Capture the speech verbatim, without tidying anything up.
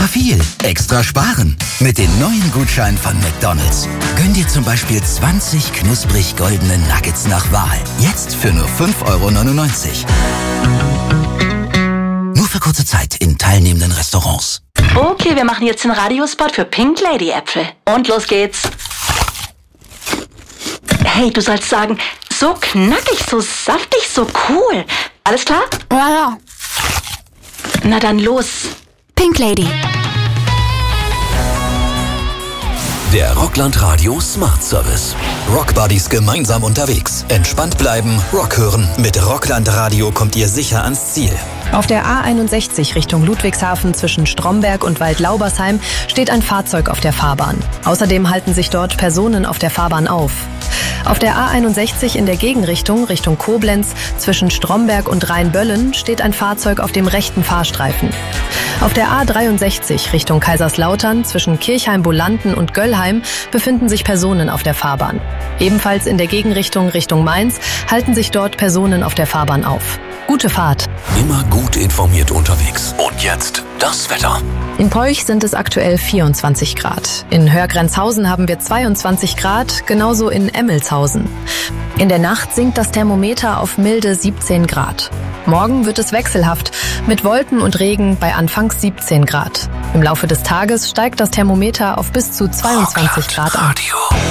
Extra viel, extra sparen. Mit den neuen Gutscheinen von McDonald's. Gönn dir zum Beispiel zwanzig knusprig goldene Nuggets nach Wahl. Jetzt für nur fünf Euro neunundneunzig. Nur für kurze Zeit in teilnehmenden Restaurants. Okay, wir machen jetzt den Radiospot für Pink Lady Äpfel. Und los geht's. Hey, du sollst sagen, so knackig, so saftig, so cool. Alles klar? Ja, ja. Na dann los. Pink Lady. Der Rockland Radio Smart Service. Rockbuddies gemeinsam unterwegs. Entspannt bleiben, Rock hören. Mit Rockland Radio kommt ihr sicher ans Ziel. Auf der A einundsechzig Richtung Ludwigshafen zwischen Stromberg und Waldlaubersheim steht ein Fahrzeug auf der Fahrbahn. Außerdem halten sich dort Personen auf der Fahrbahn auf. Auf der A einundsechzig in der Gegenrichtung, Richtung Koblenz, zwischen Stromberg und Rheinböllen steht ein Fahrzeug auf dem rechten Fahrstreifen. Auf der A dreiundsechzig Richtung Kaiserslautern, zwischen Kirchheim-Bolanden und Göllheim, befinden sich Personen auf der Fahrbahn. Ebenfalls in der Gegenrichtung Richtung Mainz halten sich dort Personen auf der Fahrbahn auf. Gute Fahrt. Immer gut informiert unterwegs. Und jetzt das Wetter. In Peuch sind es aktuell vierundzwanzig Grad. In Hörgrenzhausen haben wir zweiundzwanzig Grad, genauso in Emmelshausen. In der Nacht sinkt das Thermometer auf milde siebzehn Grad. Morgen wird es wechselhaft, mit Wolken und Regen bei anfangs siebzehn Grad. Im Laufe des Tages steigt das Thermometer auf bis zu zweiundzwanzig Grad an.